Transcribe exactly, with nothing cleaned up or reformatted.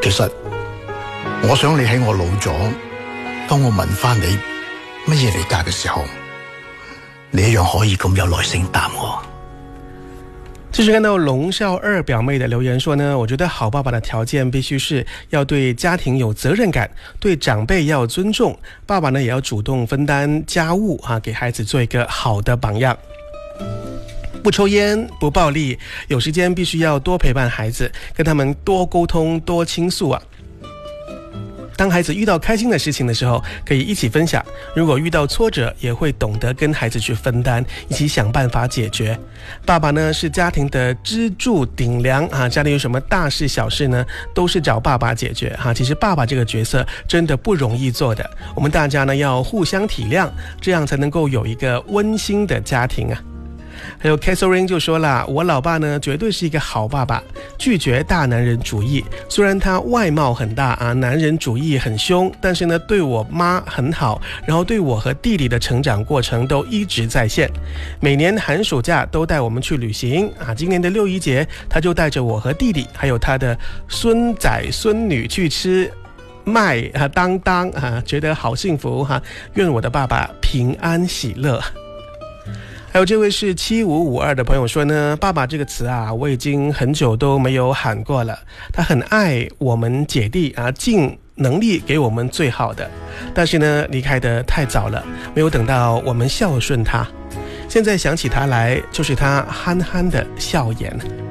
其實我想你喺我老咗，當我問翻你乜嘢嚟嫁嘅時候，你一樣可以咁有耐性答我。 其实看到龙少二表妹的留言说呢，我觉得好爸爸的条件必须是要对家庭有责任感，对长辈要尊重，爸爸呢也要主动分担家务啊，给孩子做一个好的榜样。不抽烟，不暴力，有时间必须要多陪伴孩子，跟他们多沟通，多倾诉啊。当孩子遇到开心的事情的时候，可以一起分享，如果遇到挫折也会懂得跟孩子去分担，一起想办法解决。爸爸呢是家庭的支柱顶梁啊，家里有什么大事小事呢都是找爸爸解决哈、啊。其实爸爸这个角色真的不容易做的，我们大家呢要互相体谅，这样才能够有一个温馨的家庭啊。还有 Catherine 就说了，我老爸呢绝对是一个好爸爸，拒绝大男人主义，虽然他外貌很大啊，男人主义很凶，但是呢对我妈很好，然后对我和弟弟的成长过程都一直在线，每年寒暑假都带我们去旅行啊，今年的六一节他就带着我和弟弟还有他的孙仔孙女去吃麦啊当当啊，觉得好幸福哈、啊，愿我的爸爸平安喜乐。还有这位是七五五二的朋友说呢，爸爸这个词啊，我已经很久都没有喊过了。他很爱我们姐弟啊，尽能力给我们最好的，但是呢，离开得太早了，没有等到我们孝顺他。现在想起他来，就是他憨憨的笑颜。